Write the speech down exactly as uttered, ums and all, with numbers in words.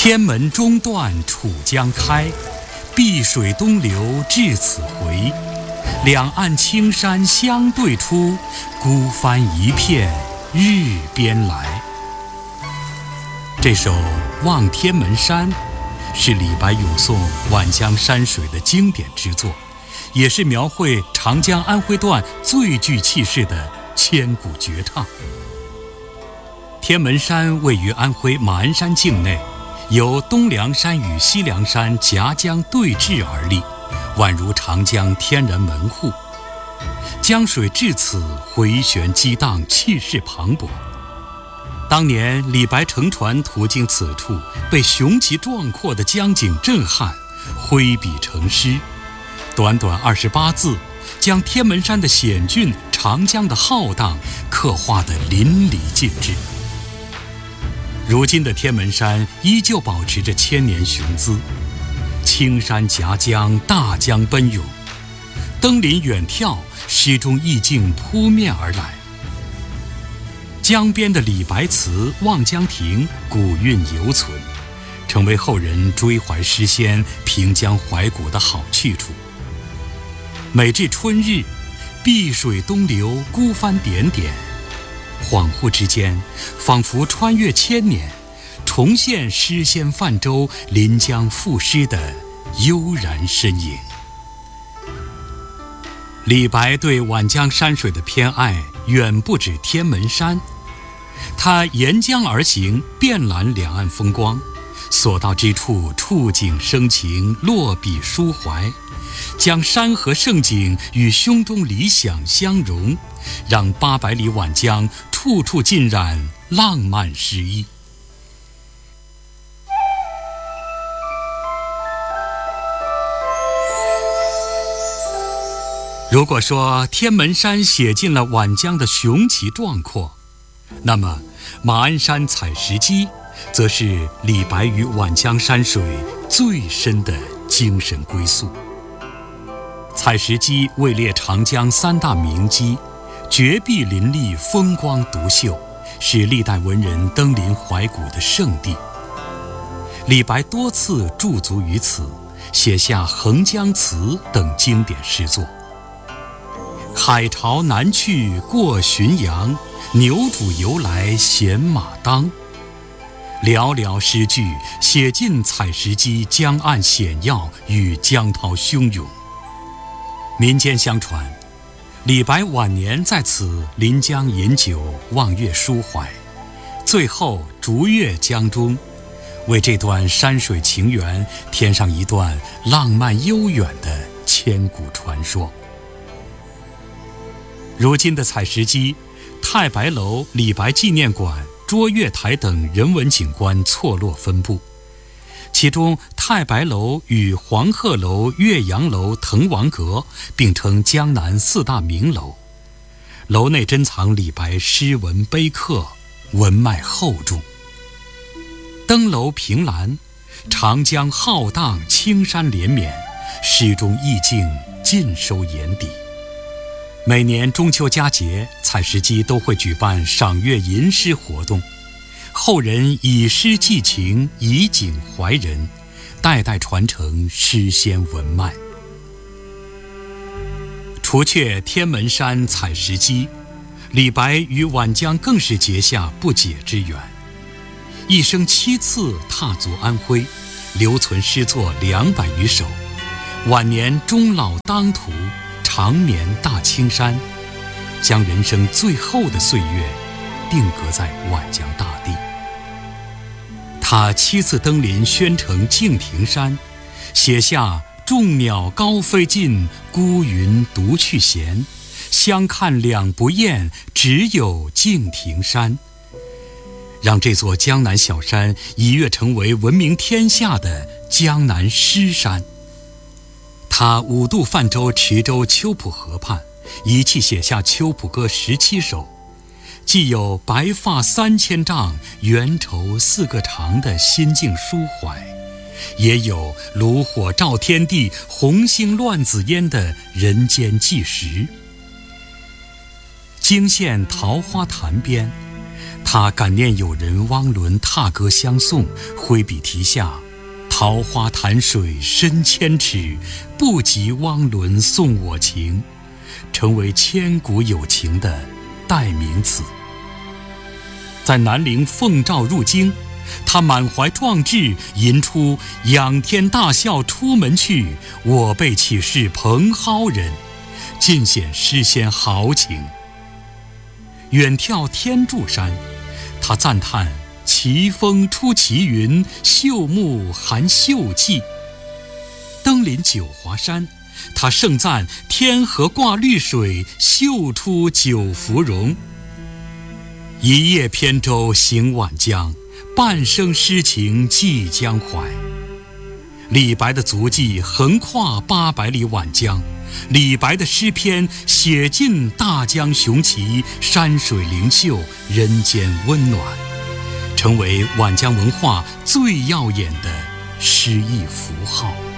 天门中断楚江开，碧水东流至此回。两岸青山相对出，孤帆一片日边来。这首《望天门山》是李白咏颂皖江山水的经典之作，也是描绘长江安徽段最具气势的千古绝唱。天门山位于安徽马鞍山境内，由东梁山与西梁山夹江对峙而立，宛如长江天然门户。江水至此回旋激荡，气势磅礴。当年李白乘船途经此处，被雄奇壮阔的江景震撼，挥笔成诗，短短二十八字，将天门山的险峻、长江的浩荡刻画得淋漓尽致。如今的天门山依旧保持着千年雄姿，青山夹江，大江奔涌，登临远眺，诗中意境扑面而来。江边的李白词《望江亭》古韵犹存，成为后人追怀诗仙、平江怀古的好去处。每至春日，碧水东流，孤帆点点，恍惚之间，仿佛穿越千年，重现诗仙泛舟临江赋诗的悠然身影。李白对皖江山水的偏爱远不止天门山，他沿江而行，遍览两岸风光，所到之处触景生情，落笔抒怀，将山河盛景与胸中理想相融，让八百里皖江处处浸染浪漫诗意。如果说天门山写尽了皖江的雄奇壮阔，那么马鞍山采石矶则是李白与皖江山水最深的精神归宿。采石矶位列长江三大名矶，绝壁林立，风光独秀，是历代文人登临怀古的圣地。李白多次驻足于此，写下《横江词》等经典诗作。海潮南去过浔阳，牛渚由来衔马当。寥寥诗句写尽采石矶江岸险要与江涛汹涌。民间相传，李白晚年在此临江饮酒，望月抒怀，最后逐月江中，为这段山水情缘添上一段浪漫悠远的千古传说。如今的采石矶、太白楼、李白纪念馆、捉月台等人文景观错落分布，其中太白楼与黄鹤楼、岳阳楼、滕王阁并称江南四大名楼，楼内珍藏李白诗文碑刻，文脉厚重。登楼凭栏，长江浩荡，青山连绵，诗中意境尽收眼底。每年中秋佳节，采石矶都会举办赏月吟诗活动，后人以诗寄情，以景怀人，代代传承诗仙文脉。除却天门山、采石矶，李白与皖江更是结下不解之缘。一生七次踏足安徽，留存诗作两百余首，晚年终老当涂，长眠大青山，将人生最后的岁月定格在皖江大地。他七次登临宣城敬亭山，写下众鸟高飞尽，孤云独去闲，相看两不厌，只有敬亭山，让这座江南小山一跃成为闻名天下的江南诗山。他五度泛舟池州秋浦河畔，一气写下《秋浦歌》十七首，既有白发三千丈，缘愁四个长的心境抒怀，也有炉火照天地，红星乱紫烟的人间纪实。惊现桃花潭边， 他感念友人汪伦踏歌相送，挥笔题下桃花潭水深千尺，不及汪伦送我情，成为千古有情的代名词。在南陵奉诏入京，他满怀壮志，吟出仰天大笑出门去，我辈岂是蓬蒿人，尽显诗仙豪情。远眺天柱山，他赞叹奇峰出奇云，秀木含秀气。登临九华山，他盛赞天河挂绿水，秀出九芙蓉。一叶扁舟行晚江，半生诗情寄江淮。李白的足迹横跨八百里晚江，李白的诗篇写尽大江雄奇，山水灵秀，人间温暖，成为晚江文化最耀眼的诗意符号。